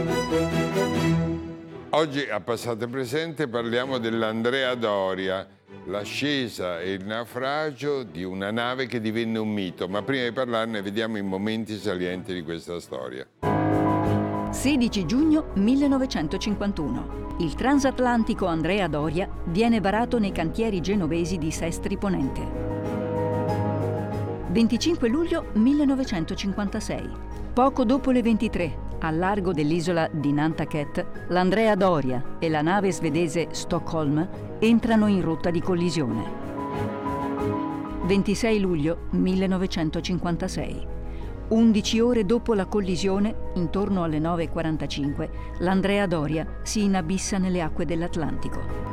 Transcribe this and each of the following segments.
Oggi a Passato e Presente parliamo dell'Andrea Doria, l'ascesa e il naufragio di una nave che divenne un mito. Ma prima di parlarne vediamo i momenti salienti di questa storia. 16 giugno 1951. Il transatlantico Andrea Doria viene varato nei cantieri genovesi di Sestri Ponente. 25 luglio 1956. Poco dopo le 23, al largo dell'isola di Nantucket, l'Andrea Doria e la nave svedese Stockholm entrano in rotta di collisione. 26 luglio 1956. 11 ore dopo la collisione, intorno alle 9:45, l'Andrea Doria si inabissa nelle acque dell'Atlantico.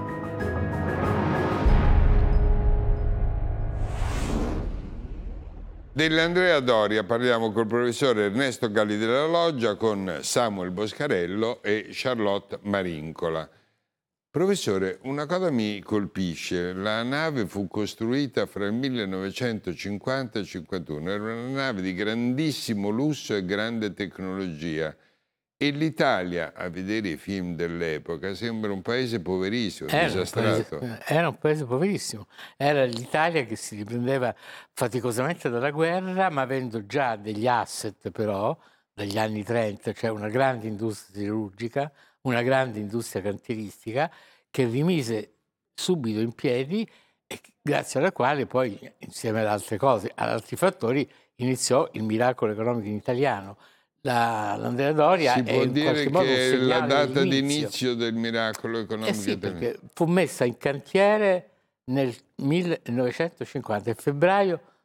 Dell'Andrea Doria parliamo col professore Ernesto Galli della Loggia, con Samuel Boscarello e Charlotte Marincola. Professore, una cosa mi colpisce: la nave fu costruita fra il 1950 e il 1951, era una nave di grandissimo lusso e grande tecnologia, e l'Italia, a vedere i film dell'epoca, sembra un paese poverissimo, disastrato. Era un paese poverissimo, era l'Italia che si riprendeva faticosamente dalla guerra, ma avendo già degli asset però, dagli anni 30, cioè una grande industria siderurgica, una grande industria cantieristica, che rimise subito in piedi e grazie alla quale poi, insieme ad altre cose, ad altri fattori, iniziò il miracolo economico in italiano. L'Andrea Doria Si è può in dire qualche modo un che è la segnale data dell'inizio. d'inizio del miracolo economico Sì, italiano. perché fu messa in cantiere nel 1950, a febbraio